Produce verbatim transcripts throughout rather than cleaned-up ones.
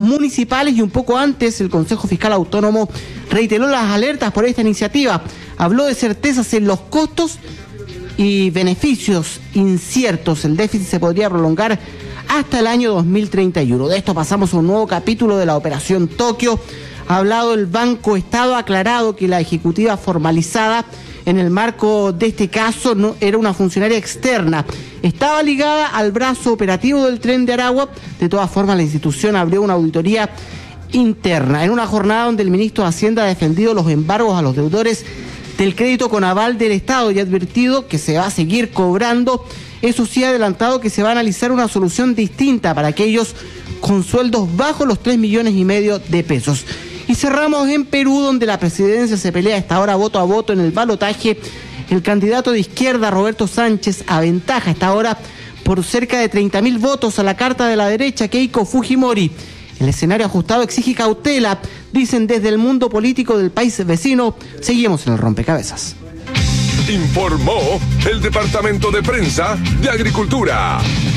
municipales, y un poco antes el Consejo Fiscal Autónomo reiteró las alertas por esta iniciativa. Habló de certezas en los costos y beneficios inciertos. El déficit se podría prolongar hasta el año dos mil treinta y uno. De esto pasamos a un nuevo capítulo de la Operación Tokio. Ha hablado el Banco Estado, ha aclarado que la ejecutiva formalizada en el marco de este caso no era una funcionaria externa, estaba ligada al brazo operativo del Tren de Aragua. De todas formas, la institución abrió una auditoría interna en una jornada donde el ministro de Hacienda ha defendido los embargos a los deudores del crédito con aval del Estado y ha advertido que se va a seguir cobrando. Eso sí, ha adelantado que se va a analizar una solución distinta para aquellos con sueldos bajos los tres millones y medio de pesos. Y cerramos en Perú, donde la presidencia se pelea hasta ahora voto a voto en el balotaje. El candidato de izquierda, Roberto Sánchez, aventaja hasta ahora por cerca de treinta mil votos a la carta de la derecha, Keiko Fujimori. El escenario ajustado exige cautela, dicen desde el mundo político del país vecino. Seguimos en el rompecabezas. Informó el Departamento de Prensa de Agricultura.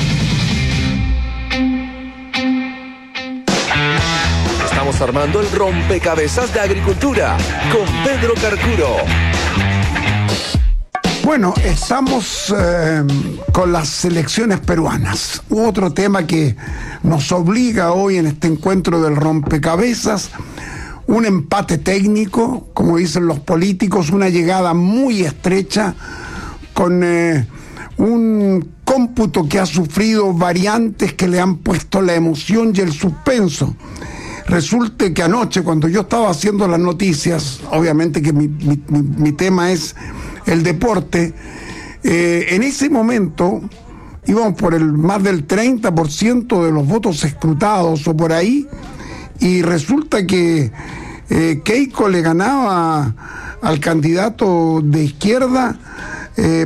Estamos armando el rompecabezas de Agricultura con Pedro Carcuro. Bueno, estamos eh, con las elecciones peruanas. Otro tema que nos obliga hoy en este encuentro del rompecabezas, un empate técnico, como dicen los políticos, una llegada muy estrecha, con eh, un cómputo que ha sufrido variantes que le han puesto la emoción y el suspenso. Resulta que anoche, cuando yo estaba haciendo las noticias, obviamente que mi, mi, mi, mi tema es el deporte, eh, en ese momento íbamos por el más del treinta por ciento de los votos escrutados o por ahí, y resulta que eh, Keiko le ganaba al candidato de izquierda eh,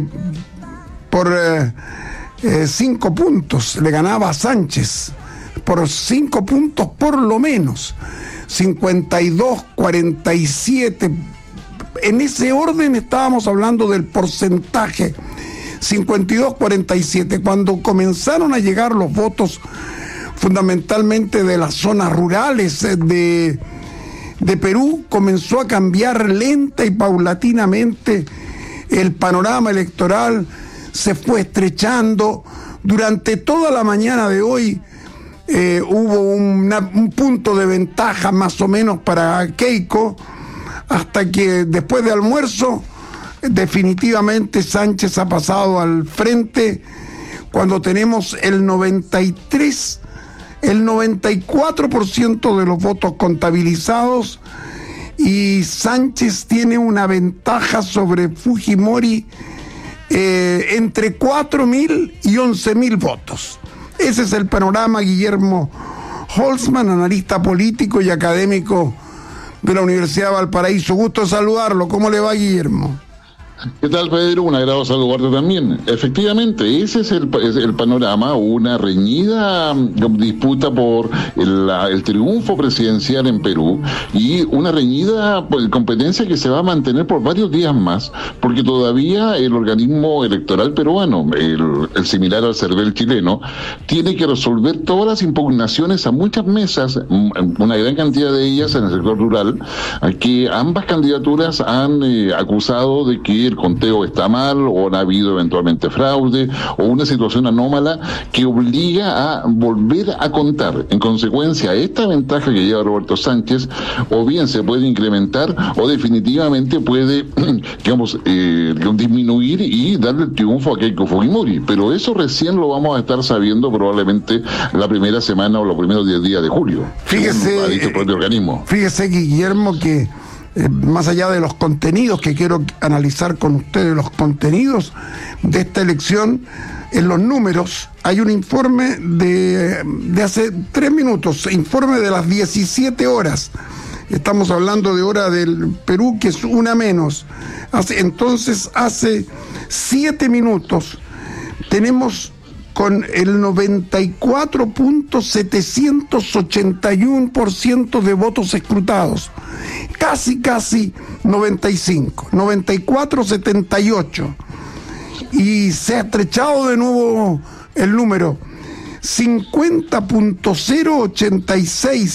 por eh, eh, cinco puntos, le ganaba a Sánchez por cinco puntos por lo menos, cincuenta y dos, cuarenta y siete. En ese orden estábamos hablando del porcentaje, cincuenta y dos, cuarenta y siete. Cuando comenzaron a llegar los votos fundamentalmente de las zonas rurales de, de Perú, comenzó a cambiar lenta y paulatinamente el panorama electoral, se fue estrechando. Durante toda la mañana de hoy eh, hubo una, un punto de ventaja más o menos para Keiko, hasta que después de almuerzo definitivamente Sánchez ha pasado al frente, cuando tenemos el noventa y tres, el noventa y cuatro por ciento de los votos contabilizados, y Sánchez tiene una ventaja sobre Fujimori eh, entre cuatro mil y once mil votos. Ese es el panorama. Guillermo Holzman, analista político y académico de la Universidad de Valparaíso. Gusto saludarlo. ¿Cómo le va, Guillermo? ¿Qué tal, Pedro? Un agrado saludarte también. Efectivamente, ese es el, es el panorama, una reñida disputa por el, el triunfo presidencial en Perú, y una reñida pues, competencia que se va a mantener por varios días más, porque todavía el organismo electoral peruano, el, el similar al CERVEL chileno, tiene que resolver todas las impugnaciones a muchas mesas, una gran cantidad de ellas en el sector rural, que ambas candidaturas han eh, acusado de que el conteo está mal, o ha habido eventualmente fraude o una situación anómala que obliga a volver a contar. En consecuencia, esta ventaja que lleva Roberto Sánchez o bien se puede incrementar o definitivamente puede, digamos, eh, disminuir y darle el triunfo a Keiko Fujimori. Pero eso recién lo vamos a estar sabiendo probablemente la primera semana o los primeros diez días de julio. Fíjese, ha dicho el propio organismo. Fíjese, Guillermo, que Eh, más allá de los contenidos, que quiero analizar con ustedes los contenidos de esta elección, en los números hay un informe de, de hace tres minutos, informe de las diecisiete horas. Estamos hablando de hora del Perú, que es una menos. Hace, entonces, hace siete minutos tenemos con el noventa y cuatro punto setecientos ochenta y uno por ciento de votos escrutados. Casi, casi noventa y cinco, noventa y cuatro, setenta y ocho. Y se ha estrechado de nuevo el número. cincuenta punto cero ochenta y seis